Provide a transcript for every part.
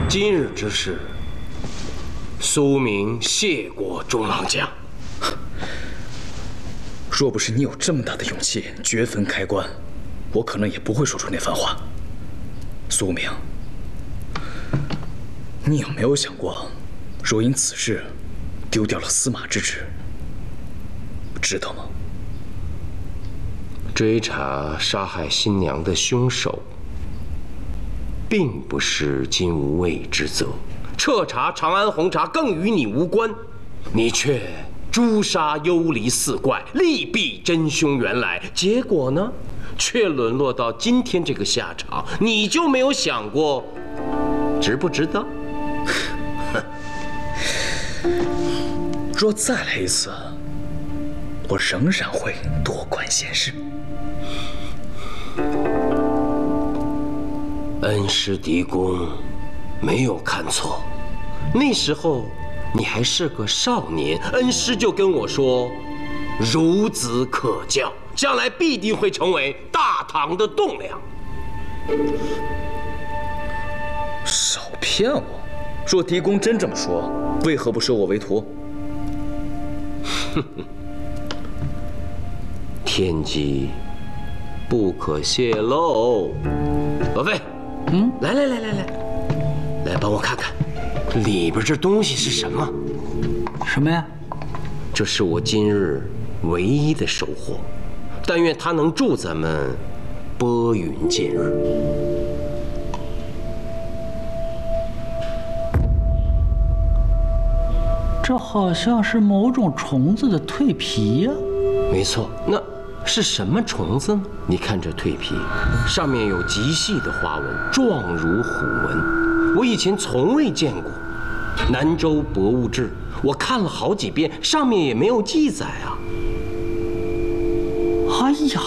今日之事，苏明谢过中郎将。 若不是你有这么大的勇气掘坟开棺，我可能也不会说出那番话。苏明，你有没有想过，若因此事丢掉了司马之职，知道吗？ 追查杀害新娘的凶手，并不是金无畏之责；彻查长安红茶更与你无关，你却诛杀幽离四怪，力避真凶原来，结果呢，却沦落到今天这个下场。你就没有想过，值不值得？ 若再来一次，我仍然会多管闲事。 恩师狄公没有看错，那时候你还是个少年，恩师就跟我说，孺子可教，将来必定会成为大唐的栋梁。 少骗我！若狄公真这么说，为何不收我为徒？ 天机不可泄露。老费，来帮我看看，里边这东西是什么？ 什么呀？ 这是我今日唯一的收获，但愿它能助咱们拨云见日。 这好像是某种虫子的蜕皮呀。 没错，那是什么虫子呢？你看这蜕皮，上面有极细的花纹，状如虎纹，我以前从未见过。南州博物志我看了好几遍，上面也没有记载啊。 哎呀，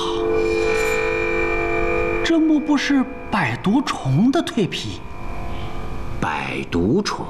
这莫不是百毒虫的蜕皮？ 百毒虫？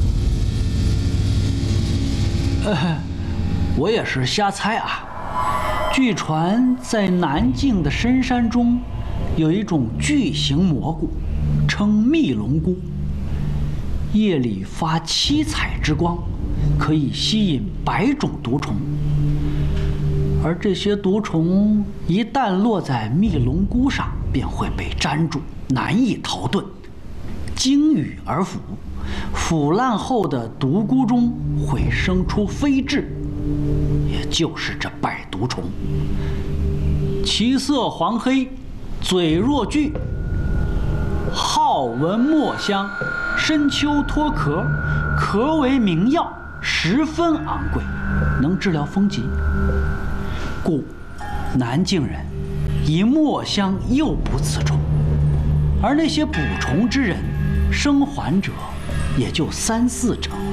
我也是瞎猜啊。据传，在南境的深山中，有一种巨型蘑菇，称密龙菇，夜里发七彩之光，可以吸引100种毒虫。而这些毒虫一旦落在密龙菇上，便会被粘住，难以逃遁，经羽而腐。腐烂后的毒菇中会生出飞豸，也就是这百毒虫。其色黄黑，嘴若锯，好闻墨香，深秋脱壳，壳为名药，十分昂贵，能治疗风疾。故南境人以墨香诱捕此虫，而那些捕虫之人，生还者也就3、4成。